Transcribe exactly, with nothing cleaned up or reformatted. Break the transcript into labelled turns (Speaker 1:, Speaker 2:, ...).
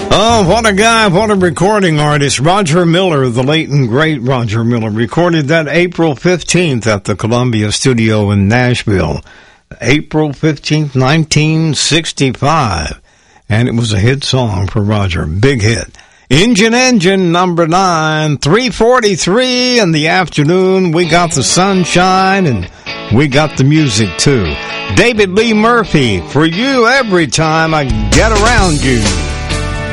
Speaker 1: Oh, what a guy, what a recording artist. Roger Miller, the late and great Roger Miller, recorded that April fifteenth at the Columbia Studio in Nashville. April fifteenth, nineteen sixty-five. And it was a hit song for Roger. Big hit. Engine Engine, number nine, three forty-three in the afternoon. We got the sunshine and we got the music too. David Lee Murphy, for you every time I get around you.